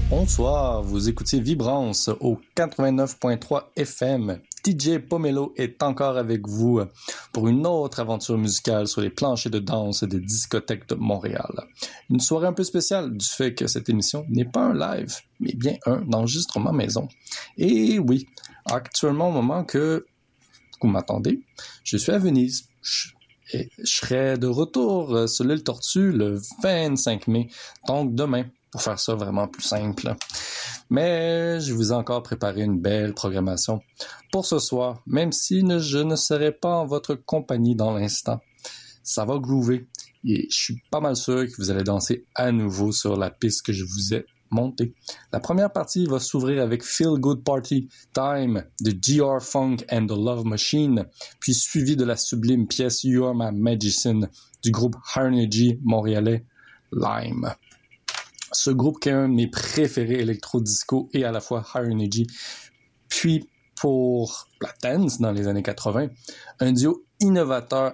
Bonsoir, vous écoutez Vibrance au 89.3 FM. DJ Pomelo est encore avec vous pour une autre aventure musicale sur les planchers de danse des discothèques de Montréal. Une soirée un peu spéciale du fait que cette émission n'est pas un live, mais bien un enregistrement maison. Et oui, actuellement au moment que vous m'attendez, je suis à Venise. Et je serai de retour sur l'île Tortue le 25 mai, donc demain, pour faire ça vraiment plus simple. Mais je vous ai encore préparé une belle programmation pour ce soir, même si je ne serai pas en votre compagnie dans l'instant. Ça va groover et je suis pas mal sûr que vous allez danser à nouveau sur la piste que je vous ai montée. La première partie va s'ouvrir avec Feel Good Party Time de GR Funk and the Love Machine, puis suivi de la sublime pièce You Are My Magician du groupe High Energy montréalais Lime. Ce groupe qui est un de mes préférés électro-disco et à la fois High Energy. Puis pour la dance dans les années 80, un duo innovateur